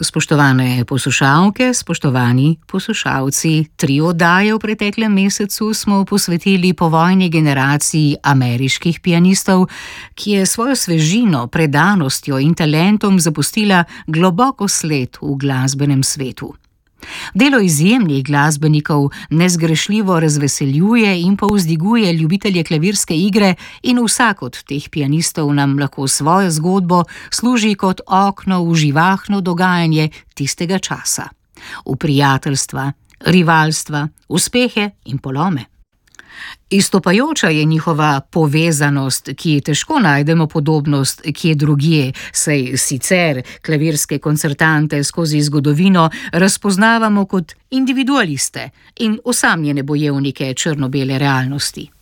Spoštovane poslušalke, spoštovani poslušalci, 3 oddaje v preteklem mesecu smo posvetili povojni generaciji ameriških pianistov, ki je svojo svežino, predanostjo in talentom zapustila globoko sled v glasbenem svetu. Delo izjemnih glasbenikov nezgrešljivo razveseljuje in povzdiguje ljubitelje klavirske igre in vsak od teh pianistov nam lahko svojo zgodbo služi kot okno v živahno dogajanje tistega časa. V prijateljstva, rivalstva, uspehe in polome. Izstopajoča je njihova povezanost, ki težko najdemo podobnost kje drugje, saj sicer klavirske koncertante skozi zgodovino razpoznavamo kot individualiste in osamljene bojevnike črno-bele realnosti.